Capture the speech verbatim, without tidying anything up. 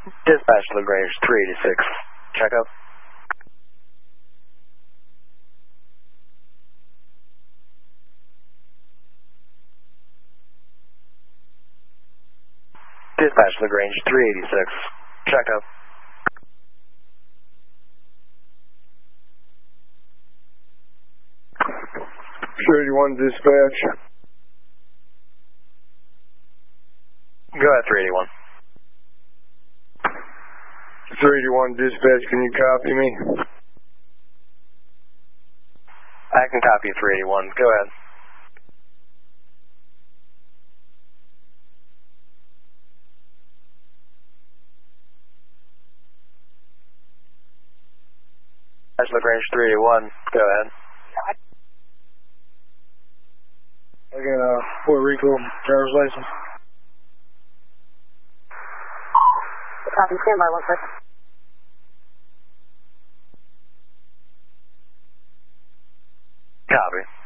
Dispatch LaGrange three eighty-six. Check up. Dispatch LaGrange three eighty-six. Check up. three eighty-one dispatch. Go ahead, three eighty-one. three eighty-one dispatch, can you copy me? I can copy three eighty-one. Go ahead. Dispatch LaGrange three eighty-one. Go ahead. I got a Puerto Rico driver's license. Copy, stand by one second. Copy.